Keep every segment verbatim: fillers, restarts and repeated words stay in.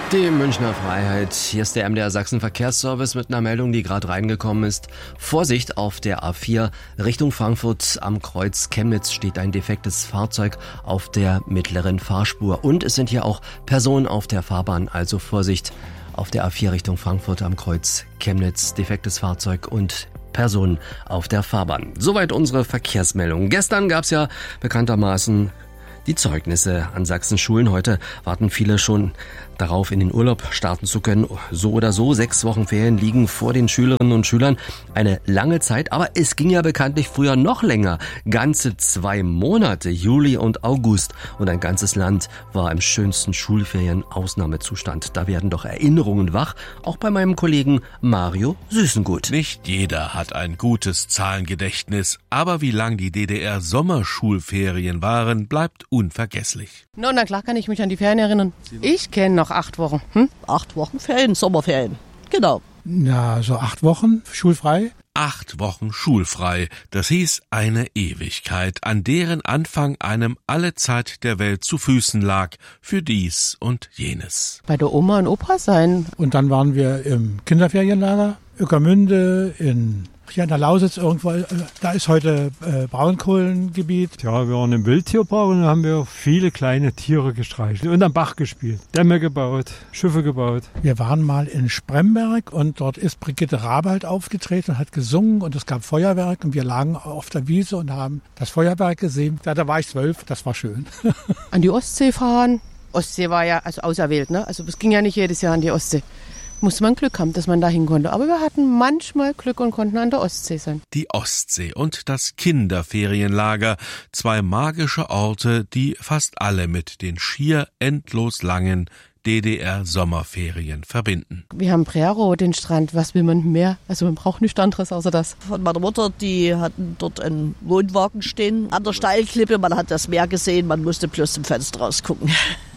Die Münchner Freiheit. Hier ist der M D R Sachsen Verkehrsservice mit einer Meldung, die gerade reingekommen ist. Vorsicht, auf der A vier Richtung Frankfurt am Kreuz Chemnitz steht ein defektes Fahrzeug auf der mittleren Fahrspur. Und es sind hier auch Personen auf der Fahrbahn, also Vorsicht auf der A vier Richtung Frankfurt am Kreuz Chemnitz, defektes Fahrzeug und Personen auf der Fahrbahn. Soweit unsere Verkehrsmeldung. Gestern gab's ja bekanntermaßen die Zeugnisse an Sachsens Schulen. Heute warten viele schon darauf, in den Urlaub starten zu können. So oder so, sechs Wochen Ferien liegen vor den Schülerinnen und Schülern. Eine lange Zeit, aber es ging ja bekanntlich früher noch länger. Ganze zwei Monate, Juli und August. Und ein ganzes Land war im schönsten Schulferien-Ausnahmezustand. Da werden doch Erinnerungen wach, auch bei meinem Kollegen Mario Süßengut. Nicht jeder hat ein gutes Zahlengedächtnis, aber wie lang die D D R-Sommerschulferien waren, bleibt unvergesslich. No, na klar kann ich mich an die Ferien erinnern. Ich kenne noch acht Wochen. Hm? Acht Wochen Ferien, Sommerferien. Genau. Na, so acht Wochen schulfrei. Acht Wochen schulfrei, das hieß eine Ewigkeit, an deren Anfang einem alle Zeit der Welt zu Füßen lag, für dies und jenes. Bei der Oma und Opa sein. Und dann waren wir im Kinderferienlager, Ueckermünde, in hier in der Lausitz irgendwo, da ist heute äh, Braunkohlengebiet. Ja, wir waren im Wildtierpark und da haben wir viele kleine Tiere gestreichelt und am Bach gespielt, Dämme gebaut, Schiffe gebaut. Wir waren mal in Spremberg und dort ist Brigitte Rabald aufgetreten und hat gesungen und es gab Feuerwerk und wir lagen auf der Wiese und haben das Feuerwerk gesehen. Da, da war ich zwölf, das war schön. An die Ostsee fahren. Ostsee war ja also auserwählt, ne? Also es ging ja nicht jedes Jahr an die Ostsee. Musste man Glück haben, dass man dahin konnte. Aber wir hatten manchmal Glück und konnten an der Ostsee sein. Die Ostsee und das Kinderferienlager, zwei magische Orte, die fast alle mit den schier endlos langen D D R-Sommerferien verbinden. Wir haben Prero, den Strand. Was will man mehr? Also man braucht nichts anderes außer das. Von meiner Mutter, die hatten dort einen Wohnwagen stehen an der Steilklippe. Man hat das Meer gesehen, man musste bloß zum Fenster rausgucken.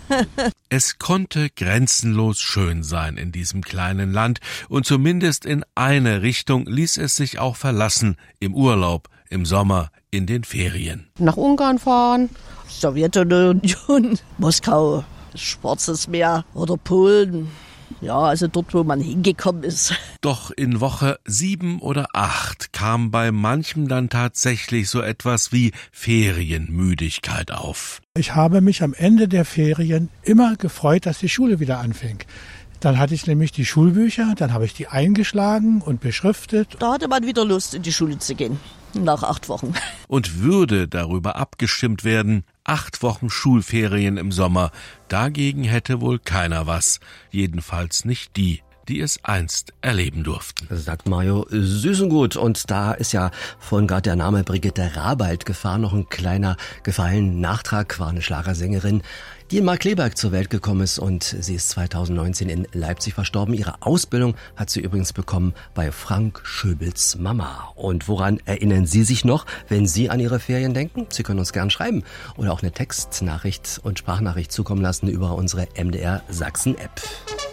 Es konnte grenzenlos schön sein in diesem kleinen Land und zumindest in eine Richtung ließ es sich auch verlassen, im Urlaub, im Sommer, in den Ferien. Nach Ungarn fahren. Sowjetunion, Moskau, Schwarzes Meer oder Polen. Ja, also dort, wo man hingekommen ist. Doch in Woche sieben oder acht kam bei manchem dann tatsächlich so etwas wie Ferienmüdigkeit auf. Ich habe mich am Ende der Ferien immer gefreut, dass die Schule wieder anfing. Dann hatte ich nämlich die Schulbücher, dann habe ich die eingeschlagen und beschriftet. Da hatte man wieder Lust, in die Schule zu gehen, nach acht Wochen. Und würde darüber abgestimmt werden, acht Wochen Schulferien im Sommer, dagegen hätte wohl keiner was, jedenfalls nicht die, die es einst erleben durften. Das sagt Mario Süßengut. Und da ist ja vorhin gerade der Name Brigitte Rabald gefahren. Noch ein kleiner gefallen Nachtrag, war eine Schlagersängerin, die in Markkleeberg zur Welt gekommen ist und sie ist zweitausendneunzehn in Leipzig verstorben. Ihre Ausbildung hat sie übrigens bekommen bei Frank Schöbels Mama. Und woran erinnern Sie sich noch, wenn Sie an Ihre Ferien denken? Sie können uns gern schreiben oder auch eine Textnachricht und Sprachnachricht zukommen lassen über unsere M D R Sachsen App.